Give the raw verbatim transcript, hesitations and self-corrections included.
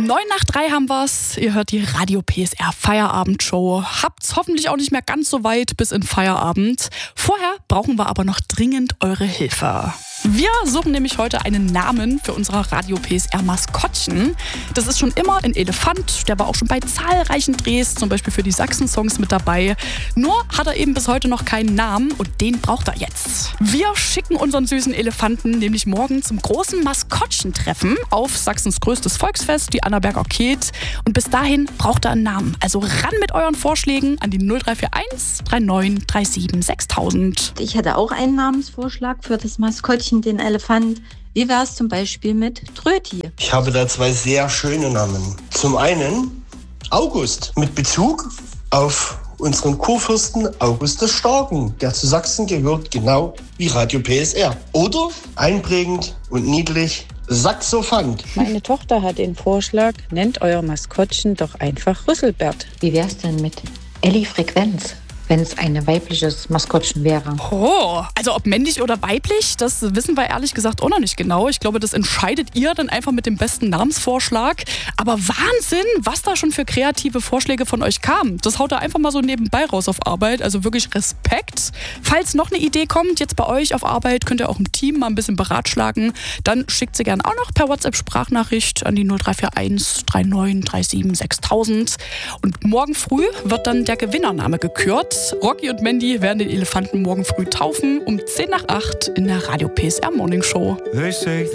Neun nach drei haben wir's. Ihr hört die Radio P S R Feierabendshow. Habt's hoffentlich auch nicht mehr ganz so weit bis in Feierabend. Vorher brauchen wir aber noch dringend eure Hilfe. Wir suchen nämlich heute einen Namen für unser Radio P S R Maskottchen. Das ist schon immer ein Elefant. Der war auch schon bei zahlreichen Drehs, zum Beispiel für die Sachsen-Songs mit dabei. Nur hat er eben bis heute noch keinen Namen und den braucht er jetzt. Wir schicken unseren süßen Elefanten nämlich morgen zum großen Maskottchentreffen auf Sachsens größtes Volksfest, die Annaberger Keet. Und bis dahin braucht er einen Namen. Also ran mit euren Vorschlägen an die null drei vier eins drei neun drei sieben sechstausend. Ich hätte auch einen Namensvorschlag für das Maskottchen, den Elefant. Wie wäre es zum Beispiel mit Tröti? Ich habe da zwei sehr schöne Namen. Zum einen August, mit Bezug auf unseren Kurfürsten August des Starken, der zu Sachsen gehört, genau wie Radio P S R. Oder einprägend und niedlich Saxophant. Meine Tochter hat den Vorschlag, nennt euer Maskottchen doch einfach Rüsselbert. Wie wär's denn mit Elli Frequenz, wenn es ein weibliches Maskottchen wäre? Oh, also ob männlich oder weiblich, das wissen wir ehrlich gesagt auch noch nicht genau. Ich glaube, das entscheidet ihr dann einfach mit dem besten Namensvorschlag. Aber Wahnsinn, was da schon für kreative Vorschläge von euch kamen. Das haut da einfach mal so nebenbei raus auf Arbeit. Also wirklich Respekt. Falls noch eine Idee kommt, jetzt bei euch auf Arbeit, könnt ihr auch im Team mal ein bisschen beratschlagen. Dann schickt sie gerne auch noch per WhatsApp-Sprachnachricht an die null drei vier eins drei neun drei sieben sechstausend. Und morgen früh wird dann der Gewinnername gekürt. Rocky und Mandy werden den Elefanten morgen früh taufen um zehn nach acht in der Radio P S R Morning Show.